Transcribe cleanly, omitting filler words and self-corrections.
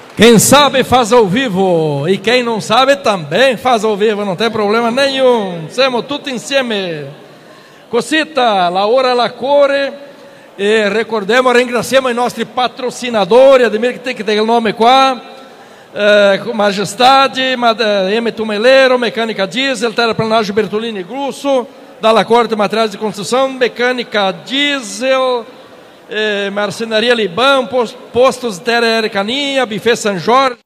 Quem sabe faz ao vivo, e quem não sabe também faz ao vivo, não tem problema nenhum. Siamo tutti insieme. Cosita, la ora la core, e ricordiamo, ringraziamo i nostri patrocinatori, Ademir che tem il nome qua, Majestade, M. Tumelero, Mecânica Diesel, Terraplanagem Bertolini Grusso, Dalla Corte Materiais de Construção, Mecânica Diesel, Marcenaria Liban, Postos Terra Caninha, Buffet São Jorge,